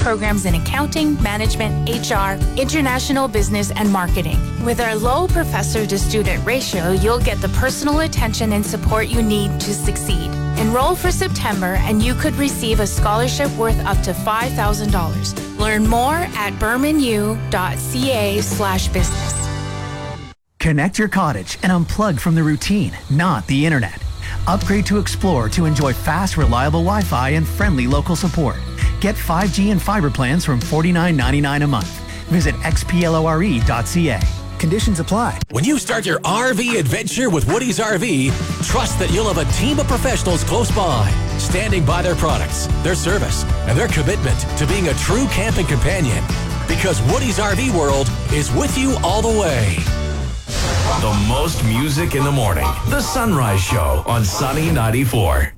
programs in accounting, management, HR, international business, and marketing. With our low professor-to-student ratio, you'll get the personal attention and support you need to succeed. Enroll for September, and you could receive a scholarship worth up to $5,000. Learn more at bermanu.ca/business. Connect your cottage and unplug from the routine, not the internet. Upgrade to Explore to enjoy fast, reliable Wi-Fi and friendly local support. Get 5G and fiber plans from $49.99 a month. Visit xplore.ca. Conditions apply. When you start your RV adventure with Woody's RV, trust that you'll have a team of professionals close by, standing by their products, their service, and their commitment to being a true camping companion. Because Woody's RV World is with you all the way. The most music in the morning. The Sunrise Show on Sunny 94.